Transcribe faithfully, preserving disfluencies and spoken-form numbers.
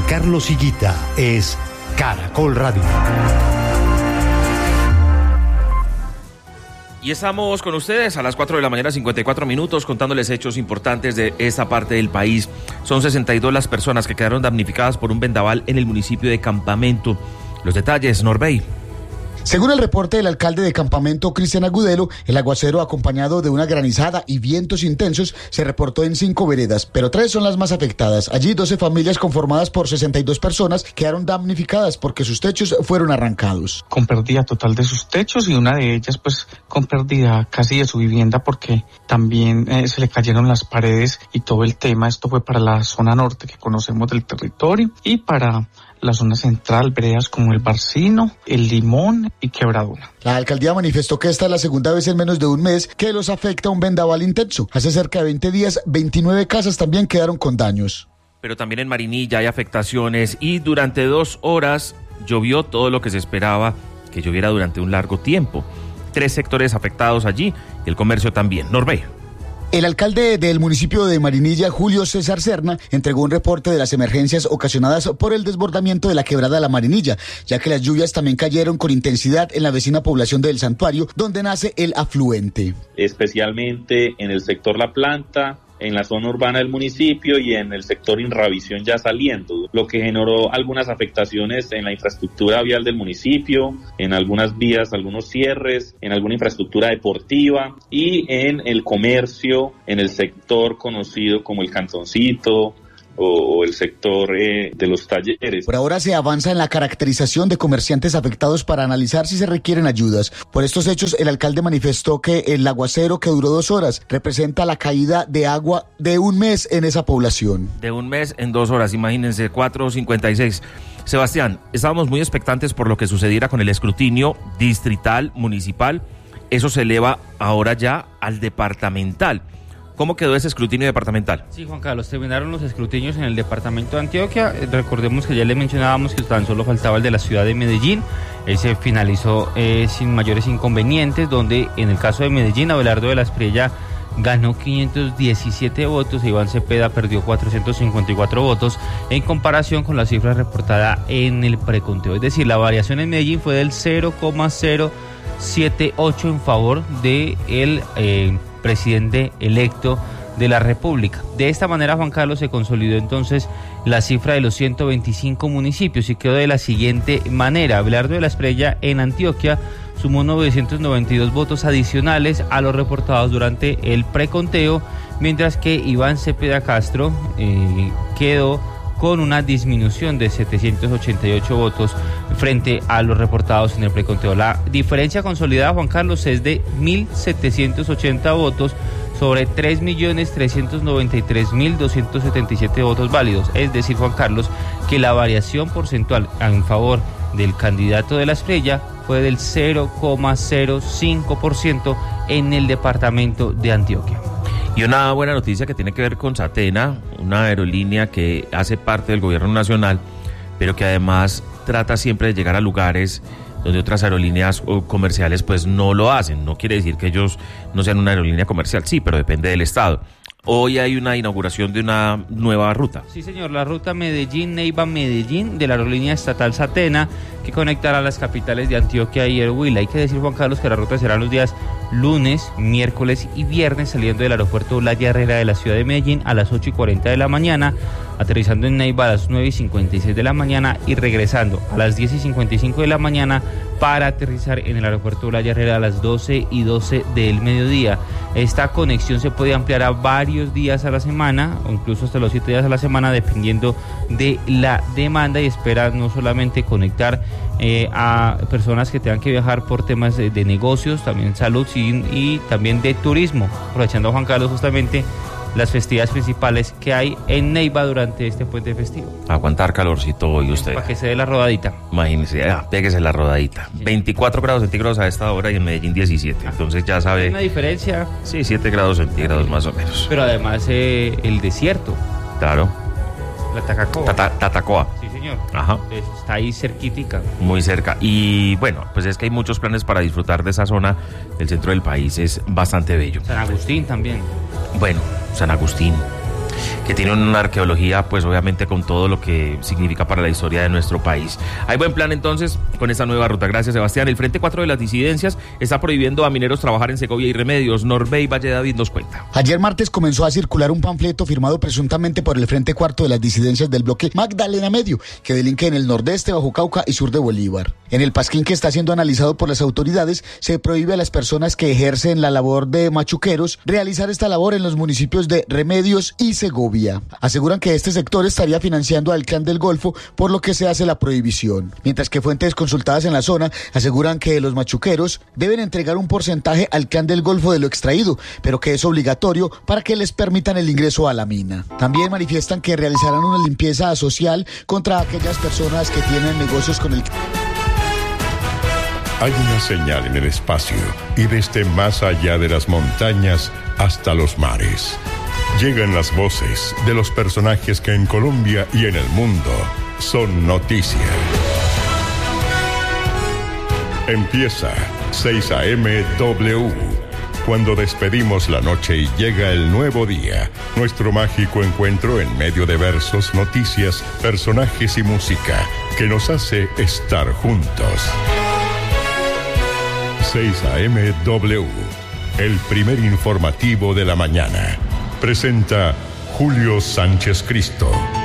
Carlos Higuita es Caracol Radio. Y estamos con ustedes a las cuatro de la mañana, cincuenta y cuatro minutos, contándoles hechos importantes de esta parte del país. Son sesenta y dos las personas que quedaron damnificadas por un vendaval en el municipio de Campamento. Los detalles, Norbey. Según el reporte del alcalde de Campamento, Cristian Agudelo, el aguacero acompañado de una granizada y vientos intensos se reportó en cinco veredas, pero tres son las más afectadas. Allí doce familias conformadas por sesenta y dos personas quedaron damnificadas porque sus techos fueron arrancados. Con pérdida total de sus techos y una de ellas pues con pérdida casi de su vivienda porque también eh, se le cayeron las paredes y todo el tema. Esto fue para la zona norte que conocemos del territorio y para la zona central, veredas como el Barcino, el Limón y Quebradona. La alcaldía manifestó que esta es la segunda vez en menos de un mes que los afecta un vendaval intenso. Hace cerca de veinte días, veintinueve casas también quedaron con daños. Pero también en Marinilla hay afectaciones y durante dos horas llovió todo lo que se esperaba que lloviera durante un largo tiempo. Tres sectores afectados allí y el comercio también. Norbey. El alcalde del municipio de Marinilla, Julio César Serna, entregó un reporte de las emergencias ocasionadas por el desbordamiento de la quebrada La Marinilla, ya que las lluvias también cayeron con intensidad en la vecina población del Santuario, donde nace el afluente. Especialmente en el sector La Planta, en la zona urbana del municipio y en el sector Inravisión ya saliendo, lo que generó algunas afectaciones en la infraestructura vial del municipio, en algunas vías, algunos cierres, en alguna infraestructura deportiva y en el comercio, en el sector conocido como el Cantoncito, o el sector eh, de los talleres. Por ahora se avanza en la caracterización de comerciantes afectados para analizar si se requieren ayudas. Por estos hechos, el alcalde manifestó que el aguacero que duró dos horas representa la caída de agua de un mes en esa población. De un mes en dos horas, imagínense, cuatro cincuenta y seis. Sebastián, estábamos muy expectantes por lo que sucediera con el escrutinio distrital, municipal. Eso se eleva ahora ya al departamental. ¿Cómo quedó ese escrutinio departamental? Sí, Juan Carlos, terminaron los escrutinios en el departamento de Antioquia. Recordemos que ya le mencionábamos que tan solo faltaba el de la ciudad de Medellín. Ese finalizó eh, sin mayores inconvenientes, donde en el caso de Medellín, Abelardo de la Espriella ganó quinientos diecisiete votos e Iván Cepeda perdió cuatrocientos cincuenta y cuatro votos en comparación con la cifra reportada en el preconteo. Es decir, la variación en Medellín fue del cero coma cero setenta y ocho en favor de el eh, presidente electo de la República. De esta manera, Juan Carlos, se consolidó entonces la cifra de los ciento veinticinco municipios y quedó de la siguiente manera. Abelardo de la Espriella en Antioquia sumó novecientos noventa y dos votos adicionales a los reportados durante el preconteo, mientras que Iván Cepeda Castro eh, quedó con una disminución de setecientos ochenta y ocho votos frente a los reportados en el preconteo. La diferencia consolidada, Juan Carlos, es de mil setecientos ochenta votos sobre tres millones trescientos noventa y tres mil doscientos setenta y siete votos válidos. Es decir, Juan Carlos, que la variación porcentual en favor del candidato de la Espriella fue del cero coma cero cinco por ciento en el departamento de Antioquia. Y una buena noticia que tiene que ver con Satena, una aerolínea que hace parte del gobierno nacional, pero que además trata siempre de llegar a lugares donde otras aerolíneas comerciales pues no lo hacen. No quiere decir que ellos no sean una aerolínea comercial, sí, pero depende del estado. Hoy hay una inauguración de una nueva ruta. Sí, señor, la ruta Medellín-Neiva-Medellín de la aerolínea estatal Satena, que conectará las capitales de Antioquia y el Huila. Hay que decir, Juan Carlos, que la ruta será los días lunes, miércoles y viernes, saliendo del aeropuerto Olaya Herrera de la ciudad de Medellín a las ocho y cuarenta de la mañana, aterrizando en Neiva a las nueve y cincuenta y seis de la mañana y regresando a las diez y cincuenta y cinco de la mañana para aterrizar en el aeropuerto Olaya Herrera a las doce y doce del mediodía. Esta conexión se puede ampliar a varios días a la semana o incluso hasta los siete días a la semana, dependiendo de la demanda, y espera no solamente conectar eh, a personas que tengan que viajar por temas de, de negocios, también salud y, y también de turismo, aprovechando, Juan Carlos, justamente las festividades principales que hay en Neiva durante este puente festivo. Aguantar calorcito hoy usted. Para que se dé la rodadita. Imagínese, ah, pégese la rodadita. Sí. veinticuatro grados centígrados a esta hora y en Medellín diecisiete. Entonces ya sabe. ¿Hay una diferencia? Sí, siete grados centígrados más o menos. Pero además eh, el desierto. Claro. La Tatacoa. Tata, Tatacoa. Sí, señor. Ajá. Está ahí cerquitica. Muy cerca. Y bueno, pues es que hay muchos planes para disfrutar de esa zona del centro del país. Es bastante bello. San Agustín también. Bueno, San Agustín. que tiene una arqueología, pues obviamente con todo lo que significa para la historia de nuestro país. Hay buen plan entonces con esta nueva ruta. Gracias, Sebastián. El Frente cuatro de las disidencias está prohibiendo a mineros trabajar en Segovia y Remedios. Norbey Valle David nos cuenta. Ayer martes comenzó a circular un panfleto firmado presuntamente por el Frente cuatro de las disidencias del bloque Magdalena Medio, que delinque en el nordeste, Bajo Cauca y sur de Bolívar. En el pasquín que está siendo analizado por las autoridades, se prohíbe a las personas que ejercen la labor de machuqueros realizar esta labor en los municipios de Remedios y Segovia. Aseguran que este sector estaría financiando al Clan del Golfo, por lo que se hace la prohibición. Mientras que fuentes consultadas en la zona aseguran que los machuqueros deben entregar un porcentaje al Clan del Golfo de lo extraído, pero que es obligatorio para que les permitan el ingreso a la mina. También manifiestan que realizarán una limpieza social contra aquellas personas que tienen negocios con el... Hay una señal en el espacio y desde más allá de las montañas hasta los mares. Llegan las voces de los personajes que en Colombia y en el mundo son noticia. Empieza seis A M W. Cuando despedimos la noche y llega el nuevo día, nuestro mágico encuentro en medio de versos, noticias, personajes y música que nos hace estar juntos. seis A M W, el primer informativo de la mañana. Presenta Julio Sánchez Cristo.